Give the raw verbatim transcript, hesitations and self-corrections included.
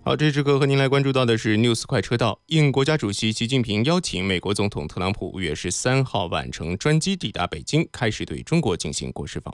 好，这时刻和您来关注到的是 News 快车道。应国家主席习近平邀请，美国总统特朗普五月十三号晚乘专机抵达北京，开始对中国进行国事访